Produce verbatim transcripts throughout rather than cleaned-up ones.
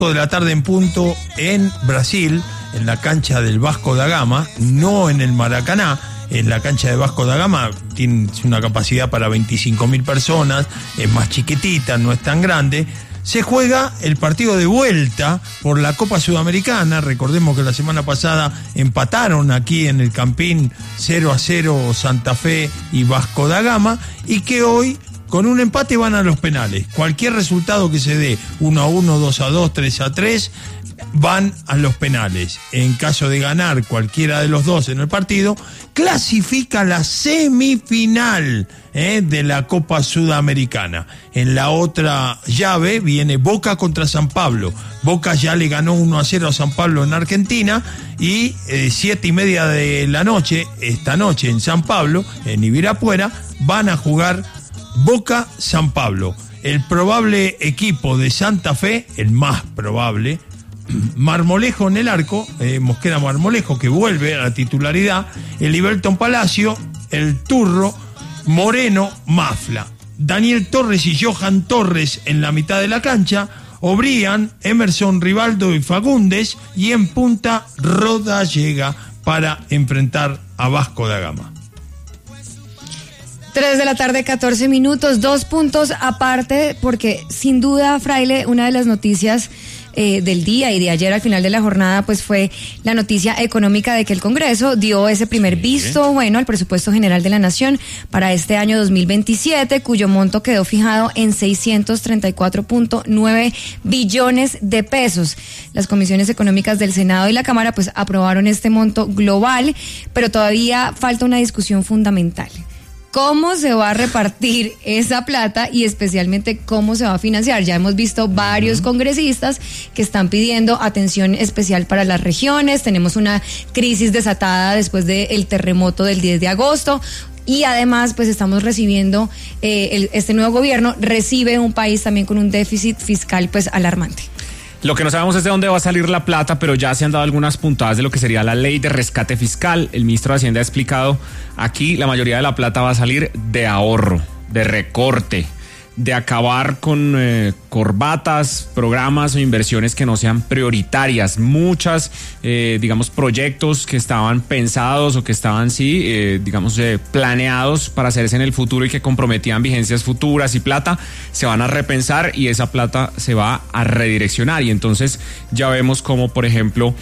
de la tarde en punto en Brasil, en la cancha del Vasco da Gama, no en el Maracaná, en la cancha de Vasco da Gama. Tiene una capacidad para veinticinco mil personas, es más chiquitita, no es tan grande. Se juega el partido de vuelta por la Copa Sudamericana. Recordemos que la semana pasada empataron aquí en el Campín cero a cero Santa Fe y Vasco da Gama, y que hoy con un empate van a los penales. Cualquier resultado que se dé, uno a uno, dos a dos, tres a tres, van a los penales. En caso de ganar cualquiera de los dos en el partido, clasifica la semifinal eh, de la Copa Sudamericana. En la otra llave viene Boca contra San Pablo. Boca ya le ganó uno a cero a San Pablo en Argentina, y eh, siete y media de la noche, esta noche en San Pablo, en Ibirapuera, van a jugar Boca San Pablo. El probable equipo de Santa Fe, el más probable, Marmolejo en el arco, eh, Mosquera Marmolejo, que vuelve a la titularidad, el Liberton Palacio, el Turro, Moreno, Mafla, Daniel Torres y Johan Torres en la mitad de la cancha, O'Brien, Emerson Rivaldo y Fagundes, y en punta Roda llega para enfrentar a Vasco da Gama. Tres de la tarde, catorce minutos, dos puntos aparte, porque sin duda, Fraile, una de las noticias eh, del día y de ayer al final de la jornada, pues fue la noticia económica de que el Congreso dio ese primer visto bueno al presupuesto general de la Nación para este año dos mil veintisiete, cuyo monto quedó fijado en seiscientos treinta y cuatro punto nueve billones de pesos. Las comisiones económicas del Senado y la Cámara pues aprobaron este monto global, pero todavía falta una discusión fundamental. ¿Cómo se va a repartir esa plata y especialmente cómo se va a financiar? Ya hemos visto varios congresistas que están pidiendo atención especial para las regiones. Tenemos una crisis desatada después del terremoto del diez de agosto. Y además, pues estamos recibiendo, eh, el, este nuevo gobierno recibe un país también con un déficit fiscal pues alarmante. Lo que no sabemos es de dónde va a salir la plata, pero ya se han dado algunas puntadas de lo que sería la ley de rescate fiscal. El ministro de Hacienda ha explicado aquí, la mayoría de la plata va a salir de ahorro, de recorte, de acabar con eh, corbatas, programas o inversiones que no sean prioritarias. Muchas, eh, digamos, proyectos que estaban pensados o que estaban, sí, eh, digamos, eh, planeados para hacerse en el futuro y que comprometían vigencias futuras y plata, se van a repensar y esa plata se va a redireccionar. Y entonces ya vemos como, por ejemplo,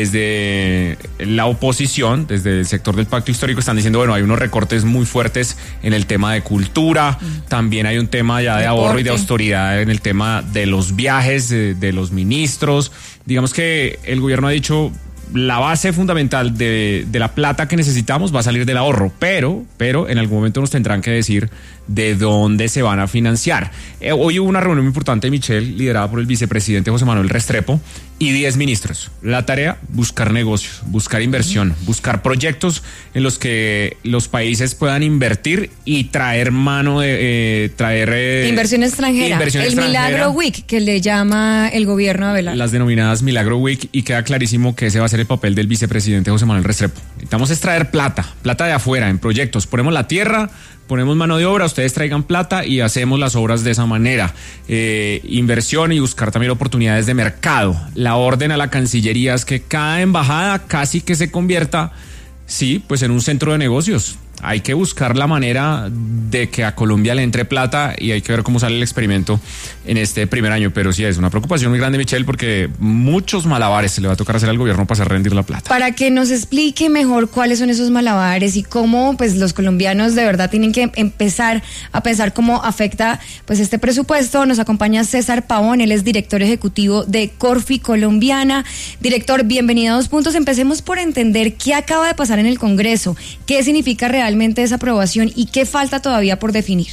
desde la oposición, desde el sector del Pacto Histórico, están diciendo, bueno, hay unos recortes muy fuertes en el tema de cultura, mm. también hay un tema ya de ahorro y de austeridad en el tema de los viajes de, de los ministros. Digamos que el gobierno ha dicho, la base fundamental de, de la plata que necesitamos va a salir del ahorro, pero, pero en algún momento nos tendrán que decir de dónde se van a financiar. Eh, hoy hubo una reunión muy importante, Michelle, liderada por el vicepresidente José Manuel Restrepo y diez ministros. La tarea, buscar negocios, buscar inversión, buscar proyectos en los que los países puedan invertir y traer mano de... Eh, traer eh, inversión extranjera. Inversión el extranjera. Milagro Week, que le llama el gobierno a Velar. Las denominadas Milagro Week, y queda clarísimo que ese va a ser el papel del vicepresidente José Manuel Restrepo. Necesitamos extraer plata, plata de afuera, en proyectos. Ponemos la tierra, ponemos mano de obra, ustedes traigan plata y hacemos las obras de esa manera. Eh, inversión y buscar también oportunidades de mercado. La orden a la Cancillería es que cada embajada casi que se convierta, sí, pues en un centro de negocios. Hay que buscar la manera de que a Colombia le entre plata y hay que ver cómo sale el experimento en este primer año. Pero sí, es una preocupación muy grande, Michelle, porque muchos malabares se le va a tocar hacer al gobierno para hacer rendir la plata. Para que nos explique mejor cuáles son esos malabares y cómo pues los colombianos de verdad tienen que empezar a pensar cómo afecta pues este presupuesto, nos acompaña César Pavón, él es director ejecutivo de Corfi Colombiana. Director, bienvenido a Dos Puntos. Empecemos por entender qué acaba de pasar en el Congreso, qué significa realmente realmente esa aprobación y qué falta todavía por definir.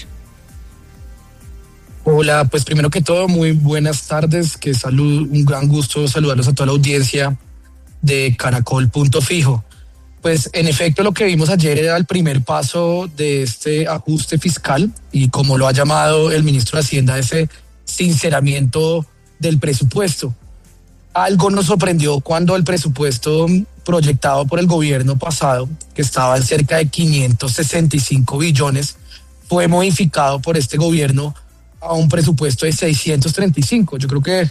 Hola, pues primero que todo, muy buenas tardes, que salud, un gran gusto saludarlos a toda la audiencia de Caracol Punto Fijo. Pues en efecto lo que vimos ayer era el primer paso de este ajuste fiscal y como lo ha llamado el ministro de Hacienda, ese sinceramiento del presupuesto. Algo nos sorprendió cuando el presupuesto proyectado por el gobierno pasado, que estaba en cerca de quinientos sesenta y cinco billones, fue modificado por este gobierno a un presupuesto de seiscientos treinta y cinco. Yo creo que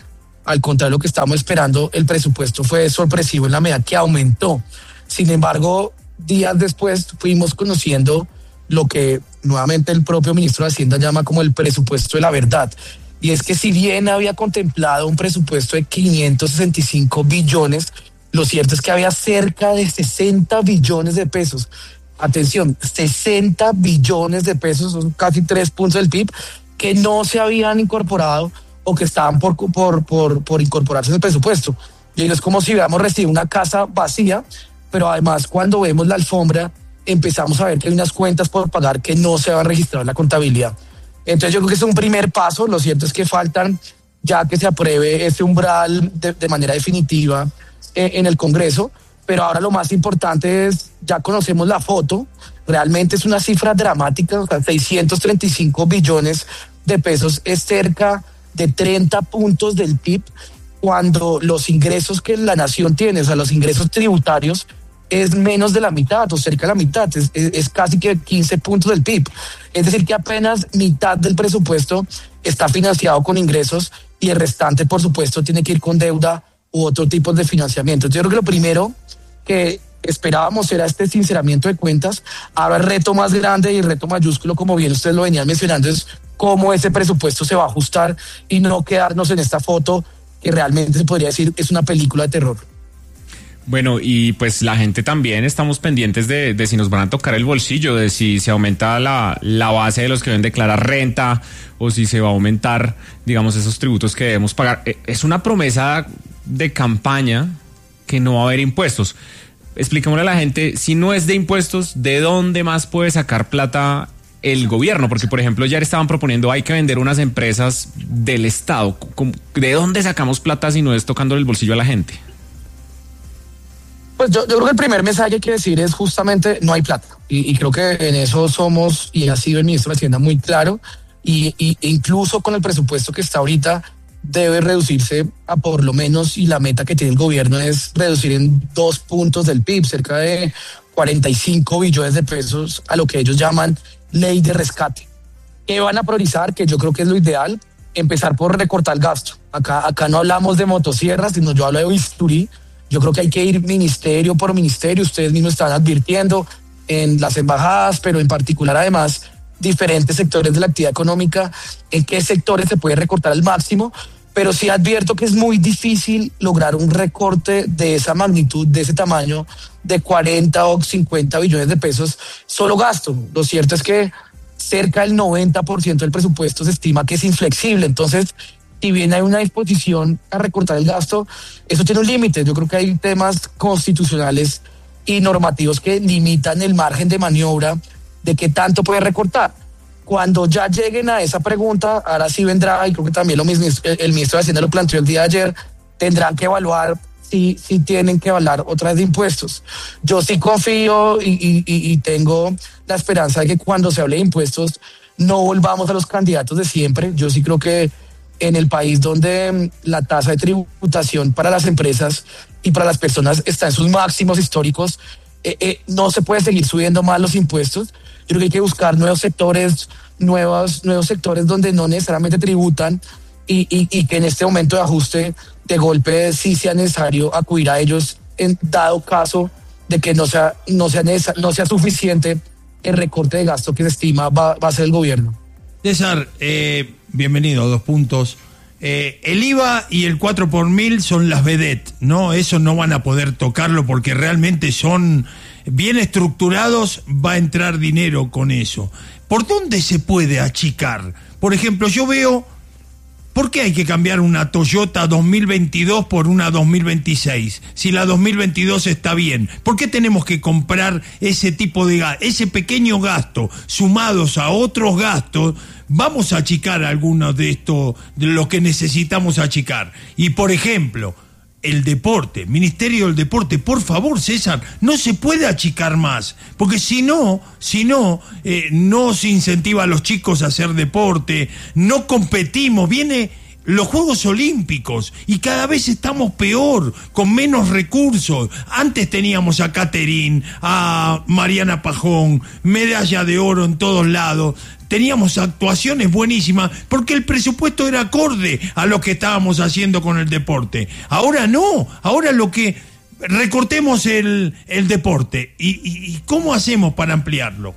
Al contrario de lo que estábamos esperando, el presupuesto fue sorpresivo en la medida que aumentó. Sin embargo, días después fuimos conociendo lo que nuevamente el propio ministro de Hacienda llama como el presupuesto de la verdad. Y es que si bien había contemplado un presupuesto de quinientos sesenta y cinco billones, lo cierto es que había cerca de sesenta billones de pesos. Atención, sesenta billones de pesos, son casi tres puntos del P I B, que no se habían incorporado o que estaban por, por, por, por incorporarse en el presupuesto. Y es como si hubiéramos recibido una casa vacía, pero además cuando vemos la alfombra empezamos a ver que hay unas cuentas por pagar que no se van a registrar en la contabilidad. Entonces yo creo que es un primer paso. Lo cierto es que faltan ya que se apruebe este umbral de, de manera definitiva eh, en el Congreso, pero ahora lo más importante es, ya conocemos la foto, realmente es una cifra dramática, o sea, seiscientos treinta y cinco billones de pesos es cerca de treinta puntos del P I B, cuando los ingresos que la nación tiene, o sea, los ingresos tributarios, es menos de la mitad o cerca de la mitad, es, es, es casi que quince puntos del P I B. Es decir, que apenas mitad del presupuesto está financiado con ingresos y el restante, por supuesto, tiene que ir con deuda u otro tipo de financiamiento. Yo creo que lo primero que esperábamos era este sinceramiento de cuentas. Ahora el reto más grande y el reto mayúsculo, como bien ustedes lo venían mencionando, es cómo ese presupuesto se va a ajustar y no quedarnos en esta foto que realmente se podría decir es una película de terror. Bueno, y pues la gente también estamos pendientes de, de si nos van a tocar el bolsillo, de si se aumenta la, la base de los que deben declarar renta o si se va a aumentar, digamos, esos tributos que debemos pagar. Es una promesa de campaña que no va a haber impuestos. Expliquémosle a la gente, si no es de impuestos, ¿de dónde más puede sacar plata el gobierno? Porque, por ejemplo, ya estaban proponiendo hay que vender unas empresas del Estado. ¿De dónde sacamos plata si no es tocando el bolsillo a la gente? Pues yo, yo creo que el primer mensaje que hay que decir es justamente no hay plata. Y, y creo que en eso somos, y ha sido el ministro de Hacienda muy claro, y, y incluso con el presupuesto que está ahorita, debe reducirse a por lo menos, y la meta que tiene el gobierno es reducir en dos puntos del P I B, cerca de cuarenta y cinco billones de pesos a lo que ellos llaman ley de rescate. ¿Qué van a priorizar? Que yo creo que es lo ideal, empezar por recortar el gasto. Acá, acá no hablamos de motosierras, sino yo hablo de bisturí. Yo creo que hay que ir ministerio por ministerio. Ustedes mismos están advirtiendo en las embajadas, pero en particular además diferentes sectores de la actividad económica, en qué sectores se puede recortar al máximo, pero sí advierto que es muy difícil lograr un recorte de esa magnitud, de ese tamaño, de cuarenta o cincuenta billones de pesos, solo gasto. Lo cierto es que cerca del noventa por ciento del presupuesto se estima que es inflexible, entonces si bien hay una disposición a recortar el gasto, eso tiene un límite. Yo creo que hay temas constitucionales y normativos que limitan el margen de maniobra de qué tanto puede recortar. Cuando ya lleguen a esa pregunta, ahora sí vendrá, y creo que también lo mismo, el ministro de Hacienda lo planteó el día de ayer, tendrán que evaluar si, si tienen que evaluar otras de impuestos. Yo sí confío y, y, y tengo la esperanza de que cuando se hable de impuestos no volvamos a los candidatos de siempre. Yo sí creo que en el país donde la tasa de tributación para las empresas y para las personas está en sus máximos históricos, eh, eh, no se puede seguir subiendo más los impuestos. Yo creo que hay que buscar nuevos sectores, nuevos, nuevos sectores donde no necesariamente tributan y, y, y que en este momento de ajuste de golpe sí sea necesario acudir a ellos en dado caso de que no sea, no sea, necesar, no sea suficiente el recorte de gasto que se estima va, va a hacer el gobierno. César, eh, bienvenido, dos puntos. Eh, el I V A y el cuatro por mil son las vedettes, ¿no? Eso no van a poder tocarlo porque realmente son bien estructurados, va a entrar dinero con eso. ¿Por dónde se puede achicar? Por ejemplo, yo veo, ¿por qué hay que cambiar una Toyota dos mil veintidós por una dos mil veintiséis? Si la dos mil veintidós está bien, ¿por qué tenemos que comprar ese tipo de gasto, ese pequeño gasto, sumados a otros gastos? Vamos a achicar algunos de esto, de lo que necesitamos achicar. Y por ejemplo, el deporte, Ministerio del Deporte, por favor, César, no se puede achicar más, porque si no, si no, eh, no se incentiva a los chicos a hacer deporte, no competimos, viene los Juegos Olímpicos y cada vez estamos peor, con menos recursos. Antes teníamos a Caterín, a Mariana Pajón, medalla de oro en todos lados. Teníamos actuaciones buenísimas porque el presupuesto era acorde a lo que estábamos haciendo con el deporte. Ahora no, ahora lo que recortemos el, el deporte. ¿Y, y, y cómo hacemos para ampliarlo?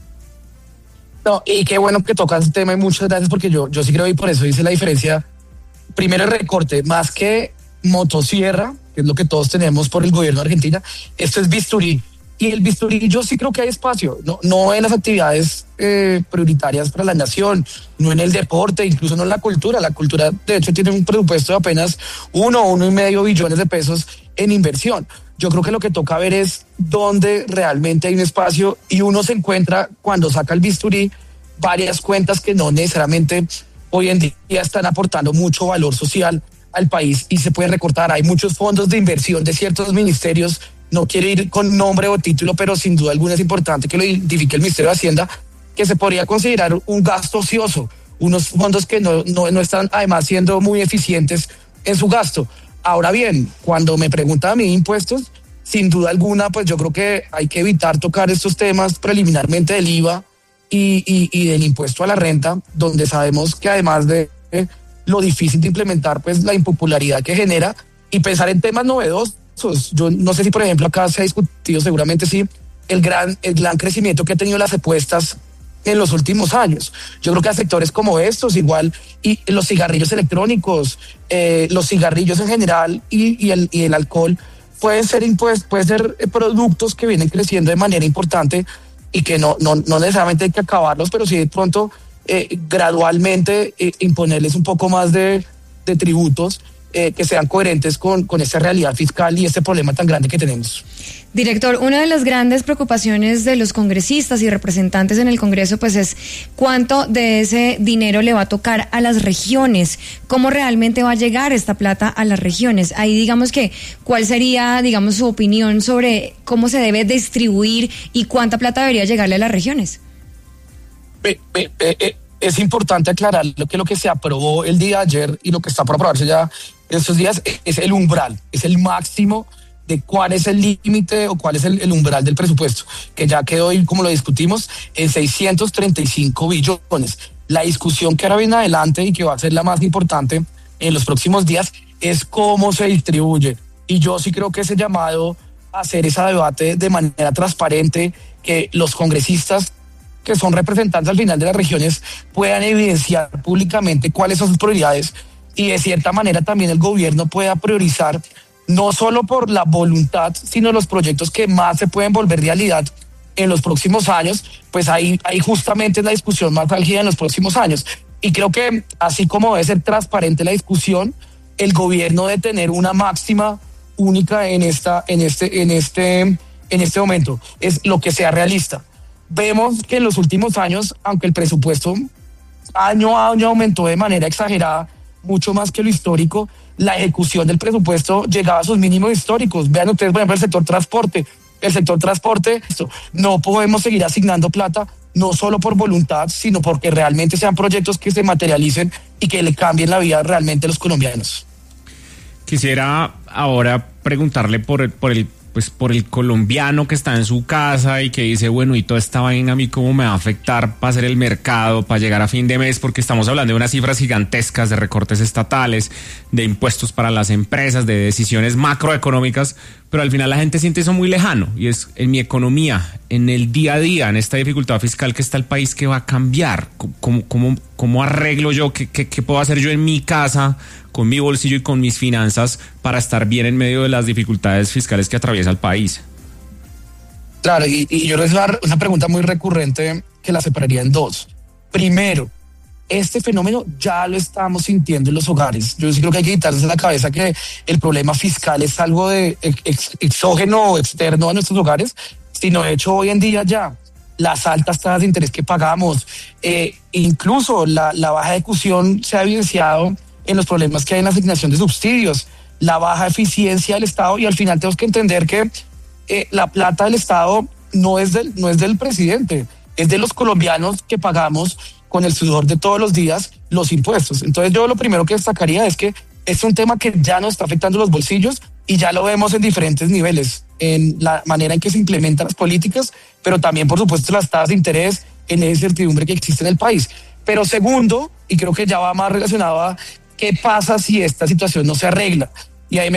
No, y qué bueno que tocas el tema y muchas gracias porque yo, yo sí creo y por eso hice la diferencia. Primero el recorte, más que motosierra, que es lo que todos tenemos por el gobierno de Argentina, esto es bisturí. Y el bisturí yo sí creo que hay espacio, no, no en las actividades eh, prioritarias para la nación, no en el deporte, incluso no en la cultura. La cultura de hecho tiene un presupuesto de apenas uno, uno y medio billones de pesos en inversión. Yo creo que lo que toca ver es dónde realmente hay un espacio y uno se encuentra cuando saca el bisturí varias cuentas que no necesariamente hoy en día están aportando mucho valor social al país y se puede recortar. Hay muchos fondos de inversión de ciertos ministerios, no quiero ir con nombre o título, pero sin duda alguna es importante que lo identifique el Ministerio de Hacienda, que se podría considerar un gasto ocioso, unos fondos que no, no, no están además siendo muy eficientes en su gasto. Ahora bien, cuando me preguntan a mí impuestos, sin duda alguna, pues yo creo que hay que evitar tocar estos temas preliminarmente del I V A y, y, y del impuesto a la renta, donde sabemos que además de eh, lo difícil de implementar, pues la impopularidad que genera, y pensar en temas novedosos. Yo no sé si, por ejemplo, acá se ha discutido, seguramente sí, el gran, el gran crecimiento que ha tenido las apuestas en los últimos años. Yo creo que a sectores como estos, igual, y los cigarrillos electrónicos, eh, los cigarrillos en general y, y, el, y el alcohol, pueden ser impuestos, pueden ser productos que vienen creciendo de manera importante y que no, no, no necesariamente hay que acabarlos, pero sí de pronto eh, gradualmente eh, imponerles un poco más de, de tributos eh, que sean coherentes con, con esta realidad fiscal y este problema tan grande que tenemos. Director, una de las grandes preocupaciones de los congresistas y representantes en el Congreso pues es cuánto de ese dinero le va a tocar a las regiones, cómo realmente va a llegar esta plata a las regiones. Ahí digamos que, ¿cuál sería, digamos, su opinión sobre cómo se debe distribuir y cuánta plata debería llegarle a las regiones? Eh, eh, eh, es importante aclarar lo que lo que se aprobó el día de ayer y lo que está por aprobarse ya en estos días es el umbral, es el máximo de cuál es el límite o cuál es el, el umbral del presupuesto, que ya quedó, como lo discutimos, en seiscientos treinta y cinco billones. La discusión que ahora viene adelante y que va a ser la más importante en los próximos días es cómo se distribuye. Y yo sí creo que ese llamado a hacer ese debate de manera transparente, que los congresistas que son representantes al final de las regiones puedan evidenciar públicamente cuáles son sus prioridades y de cierta manera también el gobierno pueda priorizar no solo por la voluntad, sino los proyectos que más se pueden volver realidad en los próximos años, pues ahí, ahí justamente es la discusión más álgida en los próximos años. Y creo que así como debe ser transparente la discusión, el gobierno debe tener una máxima única en, esta, en, este, en, este, en este momento, es lo que sea realista. Vemos que en los últimos años, aunque el presupuesto año a año aumentó de manera exagerada, mucho más que lo histórico, la ejecución del presupuesto llegaba a sus mínimos históricos. Vean ustedes, por ejemplo, el sector transporte. El sector transporte, esto, no podemos seguir asignando plata, no solo por voluntad, sino porque realmente sean proyectos que se materialicen y que le cambien la vida realmente a los colombianos. Quisiera ahora preguntarle por el, por el pues por el colombiano que está en su casa y que dice, bueno, y toda esta vaina a mí cómo me va a afectar para hacer el mercado, para llegar a fin de mes, porque estamos hablando de unas cifras gigantescas de recortes estatales, de impuestos para las empresas, de decisiones macroeconómicas, pero al final la gente siente eso muy lejano y es en mi economía, en el día a día, en esta dificultad fiscal que está el país, ¿qué va a cambiar? ¿Cómo, cómo, cómo arreglo yo? ¿Qué, qué, qué puedo hacer yo en mi casa, con mi bolsillo y con mis finanzas para estar bien en medio de las dificultades fiscales que atraviesa el país? Claro, y, y yo les voy a dar una pregunta muy recurrente que la separaría en dos. Primero, este fenómeno ya lo estamos sintiendo en los hogares. Yo sí creo que hay que quitarse de la cabeza que el problema fiscal es algo de ex, exógeno o externo a nuestros hogares, sino de hecho hoy en día ya las altas tasas de interés que pagamos, eh, incluso la, la baja ejecución se ha evidenciado en los problemas que hay en la asignación de subsidios, la baja eficiencia del Estado, y al final tenemos que entender que eh, la plata del Estado no es del, no es del presidente, es de los colombianos que pagamos con el sudor de todos los días los impuestos. Entonces yo lo primero que destacaría es que es un tema que ya nos está afectando los bolsillos y ya lo vemos en diferentes niveles, en la manera en que se implementan las políticas, pero también, por supuesto, las tasas de interés, en esa incertidumbre que existe en el país. Pero segundo, y creo que ya va más relacionado a qué pasa si esta situación no se arregla. Y ahí me